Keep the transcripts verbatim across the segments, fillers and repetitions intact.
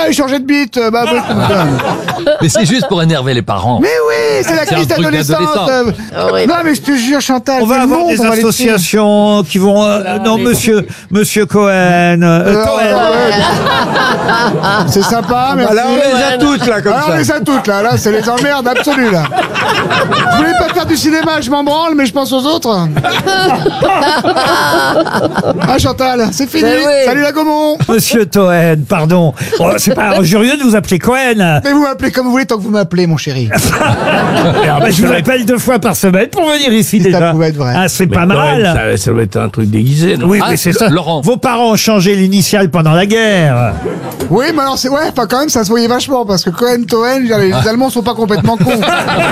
il changeait de bite. Bah, bah, Mais c'est juste pour énerver les parents. mais oui, c'est la C'est un crise truc adolescente. d'adolescent. Euh, Non, mais je te jure, Chantal, On va c'est le avoir monde, des on va les tuer. associations qui vont... euh, non, monsieur, monsieur Cohen. euh, Euh, Cohen. ouais. C'est sympa, merci. Là, on les a toutes, là, comme Ah, on ça. les a toutes, là. Là, c'est les emmerdes absolues, là. Je voulais pas faire du cinéma, je m'en branle, mais je pense aux autres. Ah, Chantal, c'est fini. Mais oui. Salut la Gaumont. Monsieur Toen, pardon. Oh, c'est pas injurieux de vous appeler Cohen. Mais vous m'appelez comme vous voulez, tant que vous m'appelez, mon chéri. Alors, bah, je vous appelle deux fois par semaine pour venir ici Si ça déjà. pouvait être vrai. Ah, c'est pas mal. Ça, ça doit être un truc déguisé, non? Oui, Ah, mais c'est ça. Laurent. Vos parents ont changé l'initiale pendant la guerre. Oui, mais alors c'est ouais, enfin quand même ça se voyait vachement parce que Cohen, Toen, les Ah. Allemands sont pas complètement cons.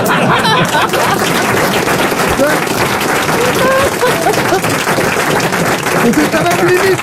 C'était à la limite.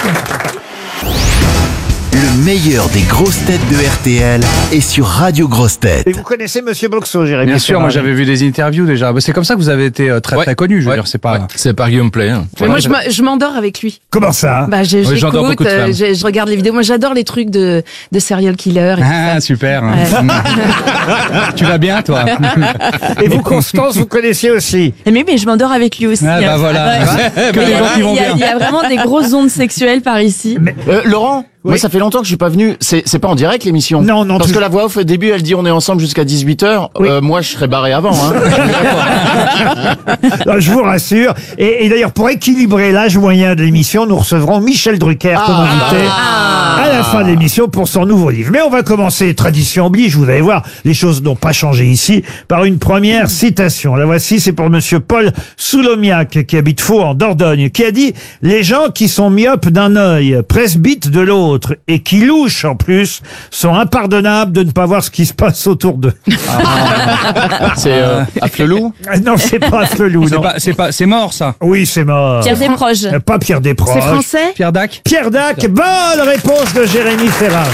Le meilleur des grosses têtes de R T L est sur Radio Grosses Têtes. Et vous connaissez Monsieur Boxo, Jérémy? Bien sûr, moi Ferrari. j'avais vu des interviews déjà. Bah, c'est comme ça que vous avez été euh, très Ouais. très connu. Je veux Ouais. dire, c'est pas. Ouais. C'est par Guillaume Play. Hein. Mais moi, je m'a- je m'endors avec lui. Comment ça? Bah, je- Oui, j'endors j'écoute, beaucoup de euh, femmes. je, je regarde les vidéos. Moi, j'adore les trucs de, de serial killer. Et tout Ah ça. super. Ouais. Tu vas bien, toi? Et vous, Constance, vous connaissiez aussi? Mais, mais je m'endors avec lui aussi. Ah bah voilà. Ouais. Que Mais des Il y, gens qui a- vont il y a- bien. il y a vraiment des grosses ondes sexuelles par ici. Euh, Laurent, moi ça fait longtemps que je suis pas venu. C'est c'est pas en direct l'émission. Non, non, Parce tu- que la voix off au début, elle dit on est ensemble jusqu'à dix-huit heures. Oui. Euh, moi je serais barré avant. Hein. Non, je vous rassure. Et, et d'ailleurs, pour équilibrer l'âge moyen de l'émission, nous recevrons Michel Drucker comme invité à la fin de l'émission pour son nouveau livre. Mais on va commencer, tradition oblige, vous allez voir, les choses n'ont pas changé ici, par une première citation. La voici, c'est pour monsieur Paul Soulomiac, qui habite Faux en Dordogne, qui a dit « Les gens qui sont myopes d'un œil, presbytes de l'autre, et qui louchent en plus, sont impardonnables de ne pas voir ce qui se passe autour d'eux. C'est euh, Afflelou. » Non, c'est pas Flelou, C'est non. pas, c'est pas, c'est mort ça. Oui, c'est mort. Pierre Desproges. Euh, Pas Pierre Desproges. C'est français? Pierre Dac. Pierre Dac, bonne réponse de Jérémy Ferrari.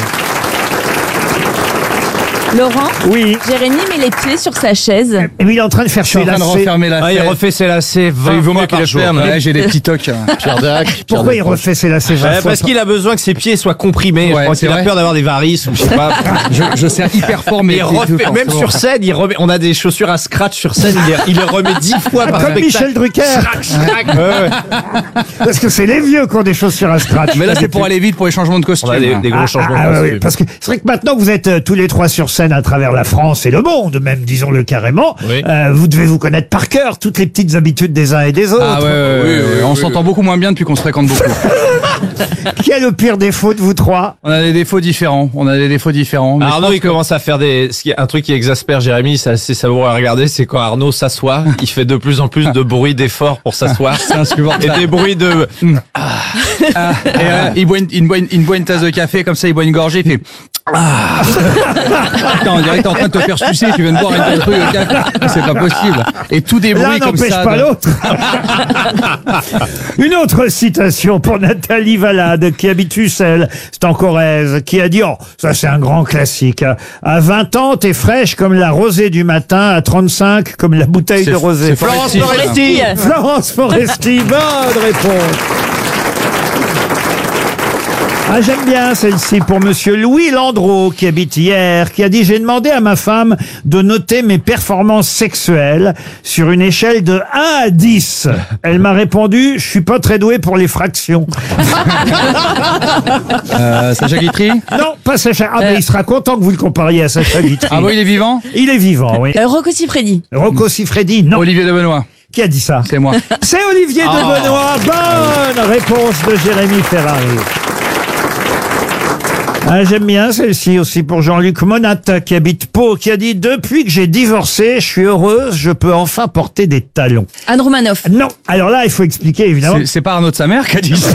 Laurent? Oui. Jérémy met les pieds sur sa chaise. Et il est en train de faire Je suis en ses train de lacets. refermer la Ah, il fête. refait ses lacets vingt Il vaut fois mieux qu'il par les jour. ferme. Ouais, j'ai des petits tocs. Pierre Dac. Pierre Pourquoi il Desproges. refait ses lacets vingt Ouais, fois parce qu'il a besoin que ses pieds soient comprimés. Ouais, je crois c'est qu'il a vrai. peur d'avoir des varices ou je sais pas. Je, je serre hyper fort, mais Mais il refait, même sur scène, il remet, on a des chaussures à scratch sur scène, il les, il les remet dix fois par Comme spectacle. Michel Drucker. Ouais, ouais. Parce que c'est les vieux qui ont des chaussures à scratch. Mais là, c'est pour aller vite pour les changements de costume. On a des, des gros Ah, changements. ah, de ah, oui, costume. parce que c'est vrai que maintenant que vous êtes euh, tous les trois sur scène à travers la France et le monde, même disons-le carrément, Oui. euh, vous devez vous connaître par cœur toutes les petites habitudes des uns et des autres. Ah ouais, ouais, ouais, ouais. On s'entend beaucoup moins bien depuis qu'on se fréquente beaucoup. Qui a le pire défaut de vous trois? On a des défauts différents. On a des défauts différents. mais je Arnaud, pense il commence à faire des, ce qui est un truc qui exaspère Jérémy, c'est assez savoureux à regarder, c'est quand Arnaud s'assoit, il fait de plus en plus de bruits d'efforts pour s'asseoir. C'est insupportable. Et des bruits de, Ah, et euh, il, boit une, il, boit une, il boit une tasse de café, comme ça il boit une gorgée, il fait... Ah. Putain, on dirait que t'es en train de te faire sucer, tu viens de boire une truc de café. C'est pas possible. Et tous des L'un bruits comme n'empêche ça. pas de- l'autre. Une autre citation pour Nathalie Valade, qui habite Ussel, c'est en Corrèze, qui a dit, oh, ça c'est un grand classique, hein. À vingt ans, t'es fraîche comme la rosée du matin, à trente-cinq, comme la bouteille C'est- de rosée. c'est Florence Foresti. Florence Foresti, bonne réponse. Ah, j'aime bien celle-ci pour monsieur Louis Landreau, qui habite hier, qui a dit « J'ai demandé à ma femme de noter mes performances sexuelles sur une échelle de un à dix. Elle m'a répondu « Je suis pas très doué pour les fractions. Euh, Sacha Guitry » Non, pas Sacha. Ah, mais il sera content que vous le compariez à Sacha Guitry. Ah bon, il est vivant. Il est vivant, oui. Euh, Rocco Siffredi. Rocco Siffredi, non. Olivier de Benoît. Qui a dit ça? C'est moi. C'est Olivier de Benoît. Bonne réponse de Jérémy Ferrari. Ah, j'aime bien celle-ci aussi pour Jean-Luc Monat, qui habite Pau, qui a dit « Depuis que j'ai divorcé, je suis heureuse, je peux enfin porter des talons. Anne Romanoff. » Non, alors là, il faut expliquer, évidemment. C'est- C'est pas Arnaud de sa mère qui a dit ça.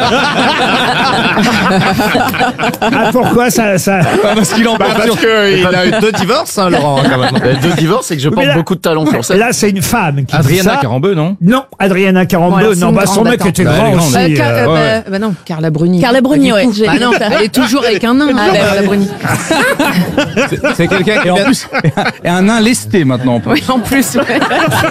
Ah, pourquoi ça... ça... Pas parce qu'il en Bah, parle parce sur... qu'il a eu deux divorces, hein, Laurent, quand même. Euh, Deux divorces et que je Mais porte là- beaucoup de talons sur scène. Là, c'est une femme qui dit Adriana ça. Carambeu, non? Non, Adriana Carambeu, Bon, alors, c'est non, une bah son grande, mec attends. était Bah, elle est grand grande. aussi. Euh, Car- euh, euh, ouais. bah, bah non, Carla Bruni. Carla Bruni, ouais. Bah non, elle est toujours, elle avec un nain. Ah, bah, la Bruni. C'est- C'est quelqu'un qui Et en vient- plus, et un nain lesté maintenant. en plus. Oui, en plus, ouais.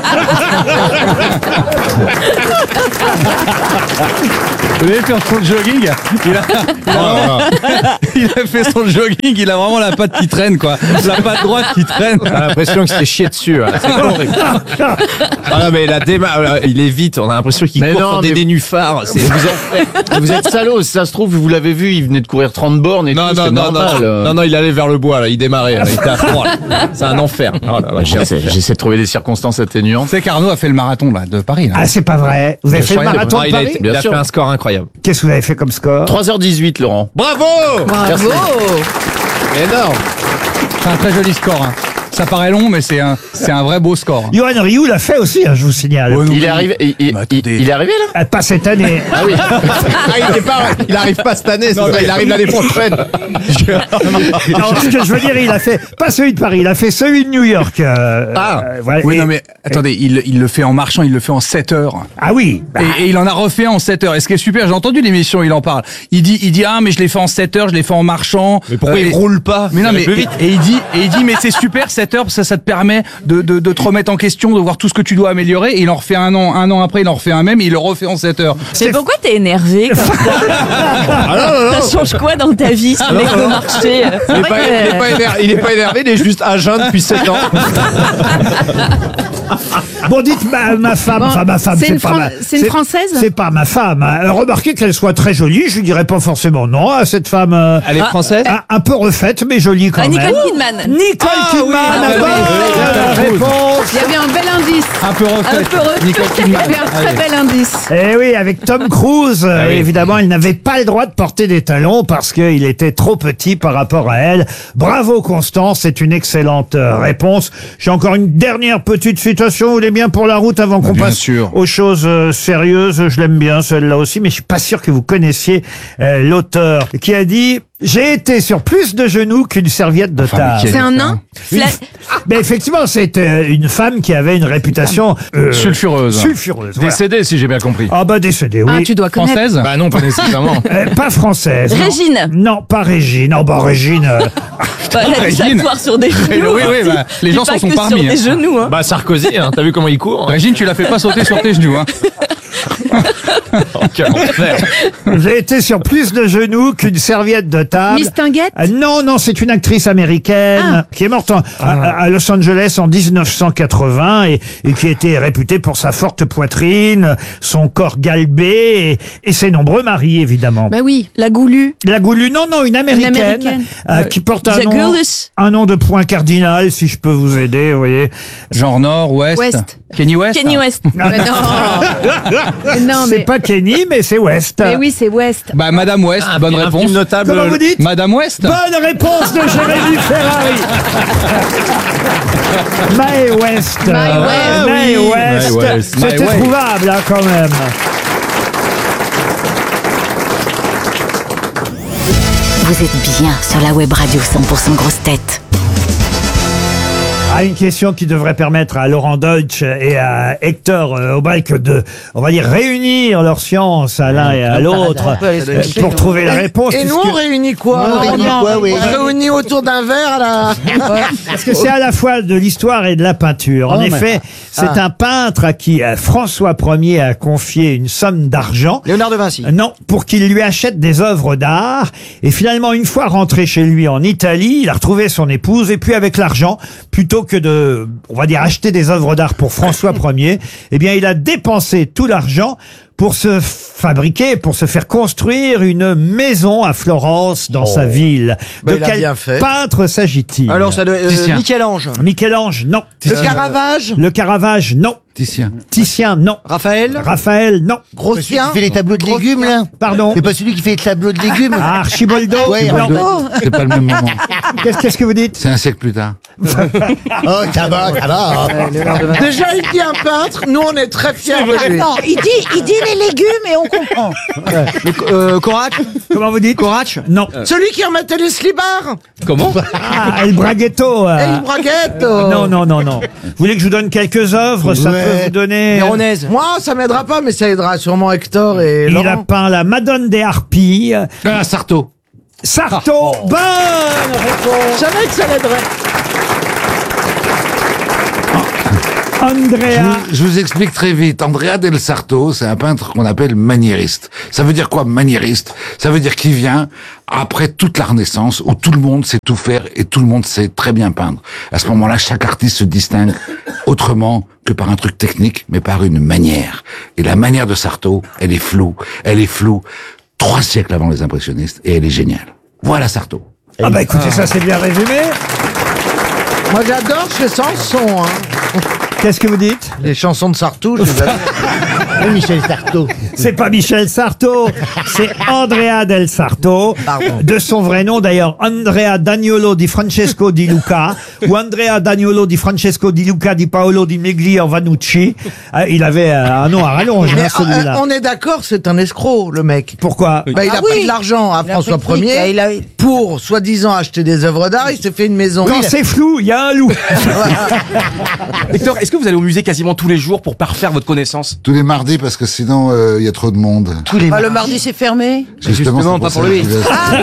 Vous avez fait son jogging, il a, il, a, il a fait son jogging, il a vraiment la patte qui traîne, quoi. La patte droite qui traîne. On a l'impression qu'il s'est chié dessus. hein. C'est horrible. Ah non, mais la démarche, il est vite. On a l'impression qu'il Mais court non, sur des mais- nénuphars. C'est Vous êtes, vous êtes salaud, si ça se trouve, vous l'avez vu, il venait de courir trente bornes et non, tout, non, c'est non, normal. non, euh. non, non, il allait vers le bois, là. Il démarrait, là. Il était à fond, là. C'est un enfer. Oh là là, J'essaie, j'essaie de trouver des circonstances atténuantes. C'est qu'Arnaud a fait le marathon là, de Paris. Là. Ah, c'est pas vrai. Vous avez fait le croyais- marathon Ah, de il a, Paris été- il a Bien sûr. fait un score incroyable. Qu'est-ce que vous avez fait comme score trois heures dix-huit, Laurent. Bravo! Bravo. Énorme. C'est un très joli score. Hein. Ça paraît long, mais c'est un, c'est un vrai beau score. hein. Johan Rioux l'a fait aussi, hein, je vous signale. Ouais, non, Il est mais- arrivé, il, il- Mais il- attendez. il est arrivé là? Ah, pas cette année. Ah oui. Ah, il est pas, il arrive pas cette année, c'est ça, il arrive l'année prochaine. Non, ce que je veux dire, il a fait, pas celui de Paris, il a fait celui de New York. euh, Ah. euh, voilà. Oui, Et- non, mais attendez, il, il le fait en marchant, il le fait en sept heures. Ah oui. bah, Et, et il en a refait en sept heures. Et ce qui est super, j'ai entendu l'émission, il en parle. Il dit, il dit, ah, mais je l'ai fait en sept heures, je l'ai fait en marchant. Mais pourquoi Euh, il et- roule pas? Mais non, Ça va mais, plus vite. et il dit, et il dit, mais c'est super sept heures, parce que ça, ça te permet de, de, de te remettre en question, de voir tout ce que tu dois améliorer. Et il en refait un an, un an après, il en refait un même, et il le refait en sept heures. Mais pourquoi t'es énervé comme ça? Ça change quoi dans ta vie, ce mec de marché? C'est Il est vrai pas, que- il est pas énervé, il est pas énervé, il est juste à jeun depuis sept ans. Bon, dites ma, ma femme, Bon, enfin ma femme, c'est c'est une pas Fran- ma, c'est une Française C'est pas ma femme. hein. Remarquez qu'elle soit très jolie, je lui dirais pas forcément non à cette femme. euh, Elle est française? un, un peu refaite, mais jolie quand Ah, même. Nicole Kidman. Nicole Kidman, ah, la oui, bonne oui, oui, réponse. Il y avait un bel indice. Un peu refait. Un peu refait. Nicole Il y Kidman. avait un très Allez. bel indice. Eh oui, avec Tom Cruise, euh, oui. évidemment, il n'avait pas le droit de porter des talons parce qu'il était trop petit par rapport à elle. Bravo Constance, c'est une excellente euh, réponse. J'ai encore une dernière petite citation, vous voulez bien pour la route avant qu'on Bien passe sûr. aux choses euh, sérieuses. Je l'aime bien celle-là aussi, mais je suis pas sûr que vous connaissiez euh, l'auteur qui a dit « J'ai été sur plus de genoux qu'une serviette de Enfin, mais table quel- C'est un nain. Une- Fla- Mais effectivement, c'est euh, une femme qui avait une réputation euh, Sulfureuse. Sulfureuse. voilà. Décédé, si j'ai bien compris. Ah bah décédée, oui. Ah, tu dois connaître. Française? Bah non, pas nécessairement. Euh, pas française. non. Régine. Non, pas Régine. Non, bah Régine. euh, Bah, la Régine. s'asseoir sur des genoux. Oui, oui, bah, les C'est gens pas s'en sont que parmi, sur hein. des genoux, hein. Bah Sarkozy, hein, t'as vu comment il court? Régine, tu la fais pas sauter sur tes genoux, hein. Oh, quel enfer. J'ai été sur plus de genoux qu'une serviette de table. Miss Tinguette. Euh, non, non, c'est une actrice américaine qui est morte en- à, à Los Angeles en dix-neuf cent quatre-vingts et, et qui était réputée pour sa forte poitrine, son corps galbé et, et ses nombreux maris, évidemment. Bah oui, la goulue. La Goulue, non, non, une américaine, Américaine. euh, Euh, qui porte un The nom, Goulus. un nom de point cardinal, si je peux vous aider, vous voyez. Genre nord, ouest. West. Kenny West. Kenny West. Mais non. Mais non, C'est mais. pas Kenny, mais c'est West. Mais oui, c'est West. Bah, Madame West, Un bonne film réponse. notable. Comment vous dites Madame West. Bonne réponse de Jérémy Ferrari. Mae West. Mae West. Mae oui. West. Mae West. C'était Mae West. trouvable, hein, quand même. Vous êtes bien sur la web radio cent pour cent grosse tête. Ah, une question qui devrait permettre à Laurent Deutsch et à Hector euh, Aubrac de, on va dire, réunir leurs sciences à l'un et à l'autre euh, pour trouver la réponse. Et nous, puisque- on réunit quoi On réunit quoi, oui. On réunit autour d'un verre, là. Parce que c'est à la fois de l'histoire et de la peinture. En Oh, mais- effet, c'est Ah. un peintre à qui euh, François Ier a confié une somme d'argent. Léonard de Vinci. Euh, Non, pour qu'il lui achète des œuvres d'art. Et finalement, une fois rentré chez lui en Italie, il a retrouvé son épouse. Et puis avec l'argent, plutôt que de, on va dire, acheter des œuvres d'art pour François Ier, eh bien, il a dépensé tout l'argent pour se fabriquer, pour se faire construire une maison à Florence, dans sa ville. Bah, de il a quel bien fait. peintre s'agit-il? Alors, ça doit euh, Titien. Michel-Ange. Michel-Ange, non. Le Caravage. Le Caravage, non. Titien. Titien, non. Raphaël. Raphaël, non. Grossien. fait les tableaux de légumes, là. Pardon. C'est pas celui qui fait les tableaux de légumes. Ah, Archiboldo. Ouais, non. Archiboldo. C'est pas le même moment. Qu'est-ce qu'est-ce que vous dites? C'est un siècle plus tard. Oh, ça va, ça va. Déjà, il dit un peintre. Nous, on est très fiers de lui. Non, il dit, il dit les légumes et on comprend. Euh, Corac. Comment vous dites? Corac. Non. Celui qui remettait les slibards. Comment? Ah, El Braghetto. euh. El Braguette. Non, non, non, non. Vous voulez que je vous donne quelques œuvres? Ça Ouais. peut vous donner... Moi, ça m'aidera pas, mais ça aidera sûrement Hector et Il a Laurent. peint la Madone des Harpies. Ah, Sarto. Sarto. Bonne réponse. Je savais que ça l'aiderait. Andrea. Je vous, je vous explique très vite. Andrea del Sarto, c'est un peintre qu'on appelle maniériste. Ça veut dire quoi, maniériste? Ça veut dire qu'il vient après toute la Renaissance, où tout le monde sait tout faire et tout le monde sait très bien peindre. À ce moment-là, chaque artiste se distingue autrement que par un truc technique, mais par une manière. Et la manière de Sarto, elle est floue. Elle est floue trois siècles avant les impressionnistes, et elle est géniale. Voilà Sarto. Ah bah écoutez, ça c'est bien résumé. Moi j'adore, je fais sans son. Hein. Qu'est-ce que vous dites? Les chansons de Sarto, je les adore. Oui, Michel Sarto. C'est pas Michel Sarto, c'est Andrea del Sarto. Pardon. De son vrai nom d'ailleurs, Andrea Daniolo di Francesco di Luca, ou Andrea Daniolo di Francesco di Luca di Paolo di Meglio Vanucci. Ah, il avait euh, un nom à rallonge, Mais hein, celui-là. on est d'accord, c'est un escroc, le mec. Pourquoi? Bah, il a Ah pris oui. de l'argent à Il a François pris le fric, Ier il a- pour, soi-disant, acheter des œuvres d'art. Il s'est fait une maison. Quand Il a- c'est flou, il y a un loup. Victor, est-ce que vous allez au musée quasiment tous les jours pour parfaire votre connaissance? Tous les mardis, parce que sinon, il euh, y a trop de monde. Tous les Ah, le mardi, c'est fermé. Justement, Justement, c'est pas ça pour lui. que je vais-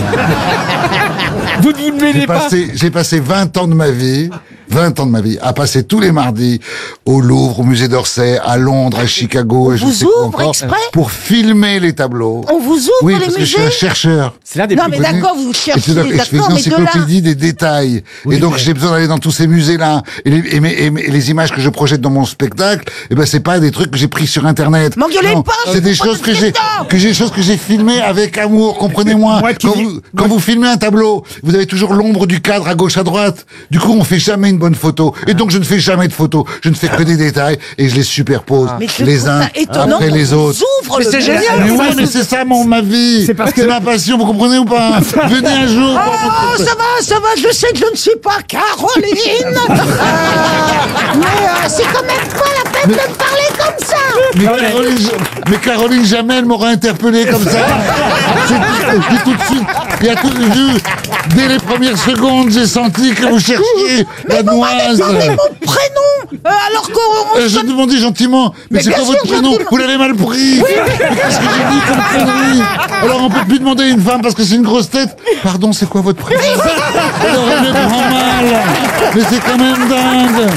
Vous ne vous ne mêlez J'ai pas. passé, j'ai passé vingt ans de ma vie, vingt ans de ma vie, à passer tous les mardis au Louvre, au musée d'Orsay, à Londres, à Chicago, et je vous sais quoi ouvre encore, exprès pour filmer les tableaux. On vous ouvre Oui, les parce que je musées suis un chercheur. C'est l'un des Non, plus mais connus. d'accord, vous Et cherchez, c'est donc- et je fais une d'accord, mais de là... encyclopédie des détails. et donc, j'ai besoin d'aller dans tous ces musées-là. Et les, et, mes- et mes- et les images que je projette dans mon spectacle, eh ben, c'est pas des trucs que j'ai pris sur Internet. M'engueulez Non, pas, c'est je des vous pose choses que une j'ai, question. que j'ai, choses que j'ai filmées avec amour, comprenez-moi. Moi qui Quand dis- vous, quand vous filmez un tableau, vous avez toujours l'ombre du cadre à gauche, à droite. Du coup, on fait jamais une bonne photo. Et donc, je ne fais jamais de photos. Je ne fais que des détails et je les superpose Mais je les trouve uns ça étonnant après qu'on les vous autres. ouvre Mais le c'est musée. génial. Mais ouais, mais c'est ça, mon, ma vie. C'est parce que- ma passion, vous comprenez ou pas? Venez un jour. voir mon Oh, ça va, ça va, je sais que je ne suis pas Caroline. Euh, mais euh, c'est quand même pas la peine de me parler comme ça. Mais Caroline, mais Caroline jamais elle m'aurait interpellé comme ça. C'est tout, j'ai tout de suite, il y a tout vu. Dès les premières secondes, j'ai senti que vous cherchiez la Vous m'avez noise. donné mon prénom, euh, alors qu'on... Euh, je demandais gentiment, mais, Mais c'est bien quoi votre sûr, prénom? gentiment. Vous l'avez mal pris. Mais qu'est-ce que j'ai dit comme connerie? Alors on peut plus demander à une femme parce que c'est une grosse tête. Pardon, c'est quoi votre prénom? Alors elle me prend mal. Mais c'est quand même dingue.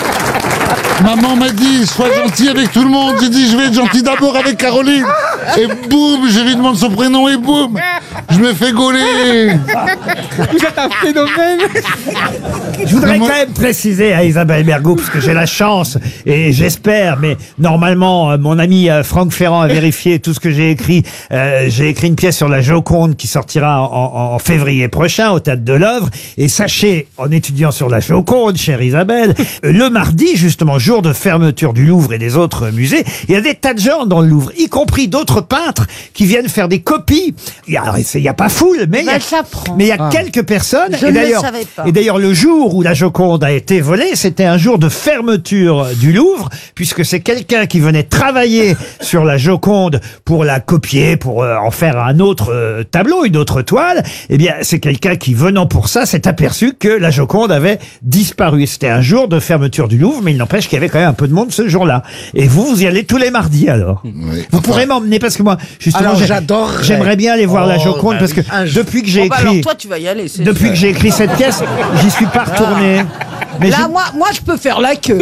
Maman m'a dit, sois gentil avec tout le monde. J'ai dit, je vais être gentil d'abord avec Caroline. Et boum, je lui demande son prénom et boum, je me fais gauler. Vous êtes un phénomène. Je voudrais Mais moi- quand même préciser à Isabelle Mergo, parce que j'ai la chance, et j'espère, mais normalement, euh, mon ami euh, Franck Ferrand a vérifié tout ce que j'ai écrit. Euh, j'ai écrit une pièce sur la Joconde qui sortira en, en- en février prochain au Théâtre de l'Œuvre. Et sachez, en étudiant sur la Joconde, chère Isabelle, euh, le mardi, justement, jour de fermeture du Louvre et des autres musées, il y a des tas de gens dans le Louvre, y compris d'autres peintres qui viennent faire des copies. Il y a, il y a pas foule, mais il y a, Ben, ça prend. mais il y a quelques personnes. Je et ne le d'ailleurs, savais pas. et d'ailleurs, le jour où la Joconde a été volée, c'était un jour de fermeture du Louvre, puisque c'est quelqu'un qui venait travailler sur la Joconde pour la copier, pour euh, en faire un autre euh, tableau, une autre toile. Eh bien, c'est quelqu'un qui, venant pour ça, s'est aperçu que la Joconde avait disparu. C'était un jour de fermeture du Louvre, mais il n'empêche qu'il y avait quand même un peu de monde ce jour-là. Et vous, vous y allez tous les mardis, alors. Oui, Vous enfin, pourrez m'emmener, parce que moi, justement, Alors, j'ai- j'adorerais. j'aimerais bien aller voir la Oh, Joconde, bah parce que oui, un jour. depuis que j'ai Oh, bah, écrit... alors toi, tu vas y aller, c'est Depuis sûr. que j'ai écrit cette pièce, j'y suis pas retourné. Mais Là, j'ai- moi, moi, je peux faire la queue.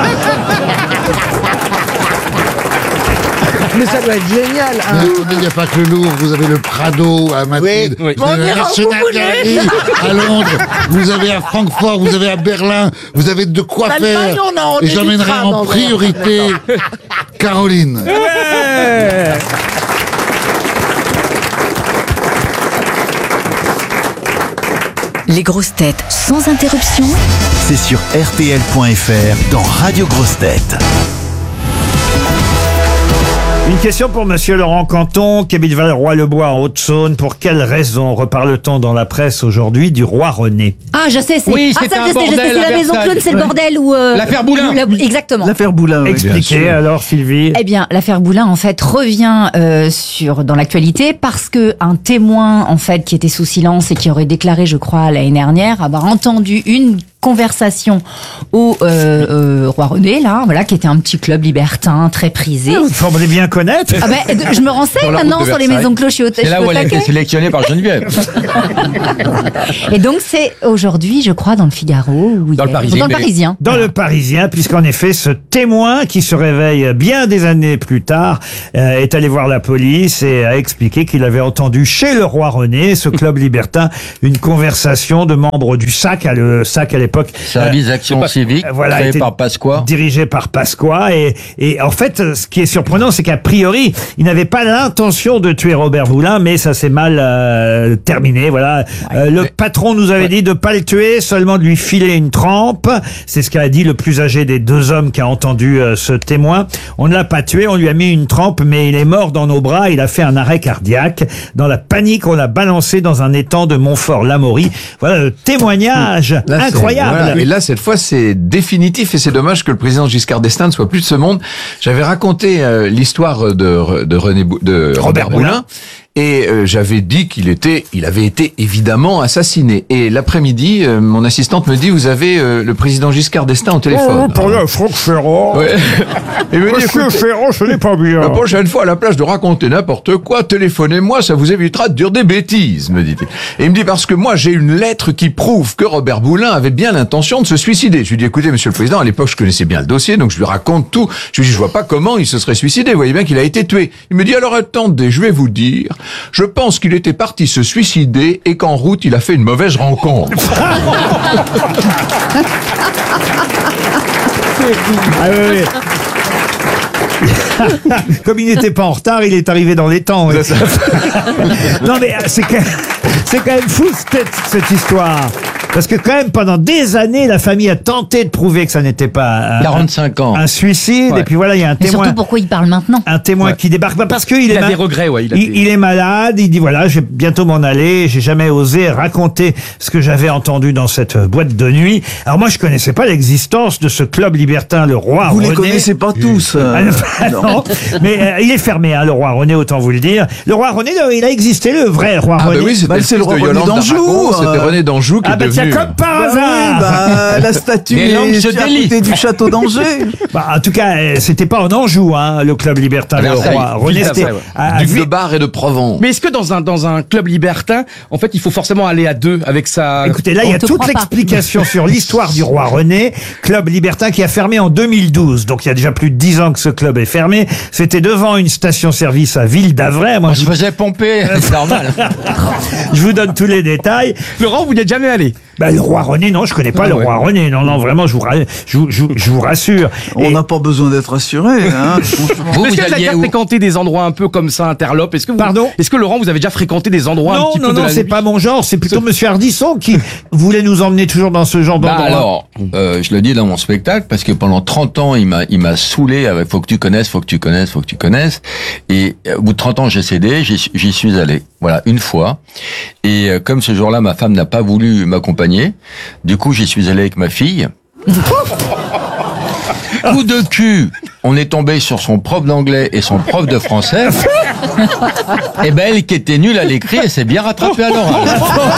Mais ça doit être génial. Hein. mais il n'y a pas que le Louvre, vous avez le Prado à Madrid, Oui, oui. vous avez On la ira où National vous voulez. Gallery à Londres, vous avez à Francfort, vous avez à Berlin, vous avez de quoi L'Allemagne, faire. on a- on Et j'emmènerai hésitera en dans un- priorité Caroline. Les grosses têtes sans interruption. C'est sur R T L point F R dans Radio Grosses Têtes. Une question pour Monsieur Laurent Canton, qui habite Val-Roi-le-Bois en Haute-Saône. Pour quelle raison reparle-t-on dans la presse aujourd'hui du roi René? Ah, je sais, c'est Oui, ah, c'était ça, un je sais, je sais, bordel c'est la à maison Versailles. Claude, c'est le Ouais. bordel où euh, L'affaire Boulin. la- exactement. L'affaire Boulin. oui. Expliquez alors, Sylvie. Eh bien, l'affaire Boulin, en fait, revient euh, sur dans l'actualité parce que un témoin, en fait, qui était sous silence et qui aurait déclaré, je crois, l'année dernière, avoir entendu une conversation au euh, euh, Roi René, là, voilà, qui était un petit club libertin très prisé. Vous semblez bien connaître. Ah ben, je me renseigne maintenant sur les maisons cloches. C'est là où elle a été sélectionnée par Geneviève. Et donc c'est aujourd'hui, je crois, dans le Figaro. Ou Dans le hier. Parisien. Dans le Parisien. Dans le Parisien, puisqu'en effet, ce témoin qui se réveille bien des années plus tard euh, est allé voir la police et a expliqué qu'il avait entendu chez le Roi René, ce club libertin, une conversation de membres du S A C, à le S A C à l'époque. Service d'action civique, créé était par Pasqua. Dirigé par Pasqua. Et, et en fait, ce qui est surprenant, c'est qu'a priori, il n'avait pas l'intention de tuer Robert Boulin, mais ça s'est mal euh, terminé. Voilà. Euh, le patron nous avait dit de pas le tuer, seulement de lui filer une trempe. C'est ce qu'a dit le plus âgé des deux hommes qui a entendu euh, ce témoin. On ne l'a pas tué, on lui a mis une trempe, mais il est mort dans nos bras. Il a fait un arrêt cardiaque. Dans la panique, on l'a balancé dans un étang de Montfort-l'Amaury. Voilà le témoignage Là, c'est- incroyable. voilà. Et là, cette fois, c'est définitif et c'est dommage que le président Giscard d'Estaing ne soit plus de ce monde. J'avais raconté euh, l'histoire de, de René Bou- de Robert, Robert Boulin. Boulin. Et euh, j'avais dit qu'il était, il avait été évidemment assassiné. Et l'après-midi, euh, mon assistante me dit, vous avez euh, le président Giscard d'Estaing au téléphone. Oh, pour le Franck Ferrand. Ouais. Il me dit, Monsieur écoutez, Ferrand, ce n'est pas bien. la prochaine fois, à la place de raconter n'importe quoi, téléphonez-moi, ça vous évitera de dire des bêtises, me dit-il. Et il me dit, parce que moi, j'ai une lettre qui prouve que Robert Boulin avait bien l'intention de se suicider. Je lui dis, écoutez, monsieur le président, à l'époque, je connaissais bien le dossier, donc je lui raconte tout. Je lui dis, je vois pas comment il se serait suicidé, vous voyez bien qu'il a été tué. Il me dit, alors attendez, je vais vous dire, je pense qu'il était parti se suicider et qu'en route, il a fait une mauvaise rencontre. Ah oui, oui. Comme il n'était pas en retard, il est arrivé dans les temps. oui. Non mais euh, c'est quand même, c'est quand même fou cette, cette histoire. Parce que quand même, pendant des années, la famille a tenté de prouver que ça n'était pas un, quarante-cinq ans. un suicide. Ouais. Et puis voilà, il y a un Mais témoin. surtout, pourquoi il parle maintenant? Un témoin Ouais. qui débarque. Bah, parce qu'il Il est, a ma- des regrets, ouais. Il a il, des- il est malade. Il dit voilà, je vais bientôt m'en aller. J'ai jamais osé raconter ce que j'avais entendu dans cette boîte de nuit. Alors moi, je connaissais pas l'existence de ce club libertin, le Roi Vous René. les connaissez pas tous. euh, Ah, non, non. Mais euh, il est fermé, hein, le Roi René, autant vous le dire. Le Roi René, le- il a existé, le vrai Roi Ah René. bah oui, c'était Bah, le c'est le fils de roi René Yolande d'Anjou, d'Aragon, c'était euh. René d'Anjou qui Ah est bah tiens, devenu... comme par bah hasard. oui, bah, la statue Les langues est se à délient. côté du château d'Angers. Bah, en tout cas, euh, c'était pas en Anjou, hein, le club libertin, À le Versailles. Roi René. Versailles, C'était ouais. à- à Duc Vi- de Bar et de Provence. Mais est-ce que dans un, dans un club libertin, en fait, il faut forcément aller à deux avec sa... Écoutez, là, il y On a te toute croit pas. l'explication sur l'histoire du Roi René, club libertin qui a fermé en deux mille douze. Donc, il y a déjà plus de dix ans que ce club est fermé. C'était devant une station-service à Ville-d'Avray. Moi, On je, se faisait pomper, c'est normal. je vous donne tous les détails. Laurent, vous n'y êtes jamais allé? Bah, le Roi René, non, je connais pas Ah le ouais. Roi René. Non, non, vraiment, je vous, ra- je, vous- je vous- je vous rassure. On Et- n'a pas besoin d'être assuré. Hein, franchement. Vous, Est-ce vous que vous avez alliez déjà où? fréquenté des endroits un peu comme ça, interlopes? Est-ce que vous... Pardon? Est-ce que Laurent, vous avez déjà fréquenté des endroits un Non, petit non, peu de non, la c'est nuit? pas mon genre. C'est plutôt Monsieur Ardisson qui voulait nous emmener toujours dans ce genre Bah d'endroit. alors, euh, je le dis dans mon spectacle parce que pendant trente ans, il m'a, il m'a saoulé avec faut que tu connaisses, faut que tu connaisses, faut que tu connaisses. Et euh, au bout de trente ans, j'ai cédé, j'y, j'y suis allé. Voilà, une fois. Et euh, comme ce jour-là, ma femme n'a pas voulu m'accompagner, du coup, j'y suis allé avec ma fille. Coup de cul, on est tombé sur son prof d'anglais et son prof de français. Et ben elle qui était nulle à l'écrit, elle s'est bien rattrapée à l'oral.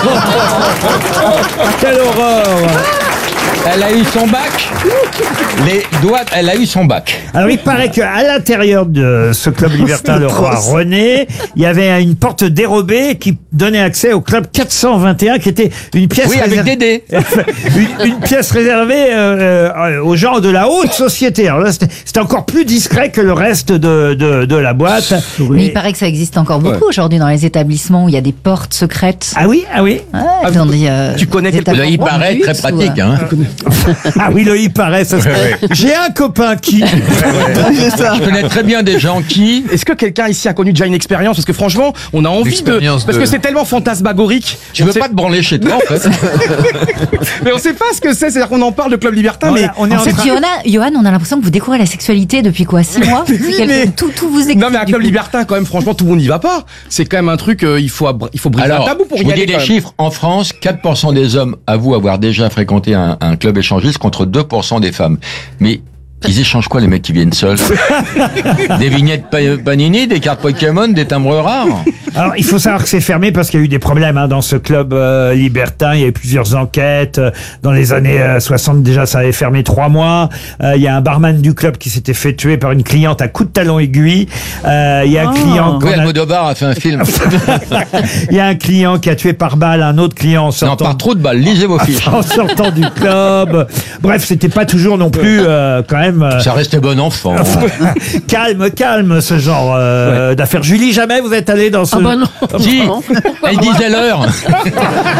Quelle horreur! Elle a eu son bac. Les doigts, elle a eu son bac. Alors, il paraît qu'à l'intérieur de ce club libertin, le Roi René, il y avait une porte dérobée qui donnait accès au club quatre cent vingt et un, qui était une pièce Oui, avec réser- Dédé. une, une pièce réservée euh, euh, aux gens de la haute société. Alors là, c'était c'était encore plus discret que le reste de, de, de la boîte. Mais il paraît que ça existe encore beaucoup aujourd'hui dans les établissements où il y a des portes secrètes. Ah oui, ah oui. Ouais, dans des, euh, Tu connais des quelqu'un- Là, il établissements paraît de très luxe, pratique, ou, euh, hein. Ah oui, le il paraît. Ça, serait- J'ai un copain qui... C'est ça. Je connais très bien des gens qui... Est-ce que quelqu'un ici a connu déjà une expérience? Parce que franchement, on a envie de... L'expérience Parce de- que c'est tellement fantasmagorique. Tu On veux sait- pas te branler chez toi, en fait? Mais on sait pas ce que c'est. C'est-à-dire qu'on en parle de club libertin, Non, mais... là, on est En en fait, train- Johanna, Johan, on a l'impression que vous découvrez la sexualité depuis quoi? Six mois? C'est Oui, quelque- mais- tout, tout vous excite. Non, mais un du club coup. libertin, quand même, franchement, tout le monde n'y va pas. C'est quand même un truc, euh, il faut, abr- il faut briser Alors, un tabou pour je y vous aller. dis quand les même. chiffres. En France, quatre pour cent des hommes avouent avoir déjà fréquenté un, un club échangiste contre deux pour cent des femmes. Mais Ils échangent quoi les mecs qui viennent seuls? Des vignettes pa- Panini, des cartes Pokémon, des timbres rares? Alors, il faut savoir que c'est fermé parce qu'il y a eu des problèmes hein, dans ce club euh, libertin. Il y a eu plusieurs enquêtes. Euh, Dans les années euh, soixante, déjà, ça avait fermé trois mois. Euh, il y a un barman du club qui s'était fait tuer par une cliente à coups de talon aiguille. Euh, il y a un Oh. client... qu'on Oui, a- Almodovar a fait un film. Il y a un client qui a tué par balle un autre client en sortant... Non, par trop de balles, lisez vos fiches. En sortant du club. Bref, c'était pas toujours non plus euh, quand même... euh, Ça restait bon enfant. calme, calme, ce genre euh, d'affaires. Julie, jamais vous êtes allé dans ce... Ah bah non. Si, elle disait l'heure.